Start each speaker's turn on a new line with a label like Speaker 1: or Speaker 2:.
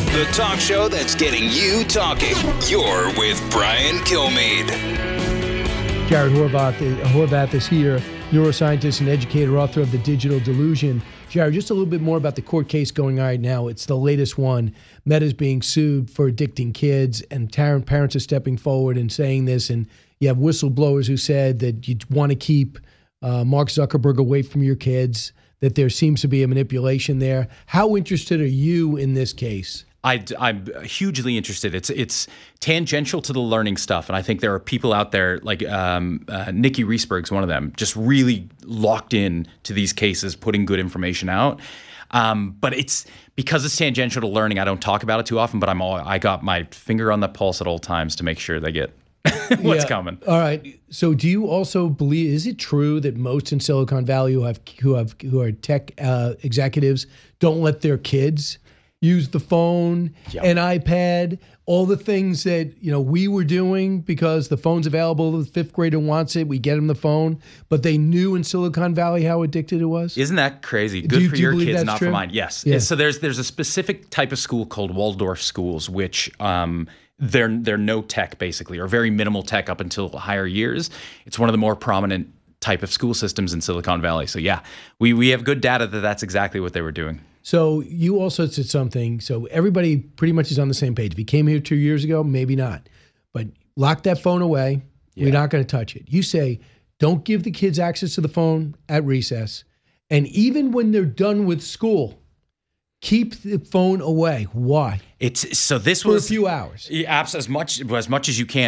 Speaker 1: the talk show that's getting you talking. You're with Brian Kilmeade.
Speaker 2: Jared Horvath is here, neuroscientist and educator, author of The Digital Delusion. Jared, just a little bit more about the court case going on right now. It's the latest one. Meta's being sued for addicting kids, and parents are stepping forward and saying this. And you have whistleblowers who said that you want to keep Mark Zuckerberg away from your kids, that there seems to be a manipulation there. How interested are you in this case?
Speaker 3: I'm hugely interested. It's tangential to the learning stuff, and I think there are people out there like Nikki Riesberg's one of them, just really locked in to these cases, putting good information out. But it's because it's tangential to learning. I don't talk about it too often, but I got my finger on the pulse at all times to make sure they get what's coming.
Speaker 2: All right. So, do you also believe? Is it true that most in Silicon Valley who are tech executives don't let their kids use the phone, an iPad, all the things that we were doing because the phone's available, the fifth grader wants it, we get him the phone, but they knew in Silicon Valley how addicted it was?
Speaker 3: Isn't that crazy? Good for your kids, not
Speaker 2: true?
Speaker 3: for mine. Yes.
Speaker 2: Yeah.
Speaker 3: So there's a specific type of school called Waldorf schools, which they're no tech basically, or very minimal tech up until higher years. It's one of the more prominent type of school systems in Silicon Valley. So yeah, we have good data that that's exactly what they were doing.
Speaker 2: So you also said something, so everybody pretty much is on the same page. If you came here 2 years ago, maybe not. But lock that phone away. Yeah. We're not going to touch it. You say, don't give the kids access to the phone at recess. And even when they're done with school, keep the phone away. Why?
Speaker 3: For
Speaker 2: a few hours.
Speaker 3: As much as you can.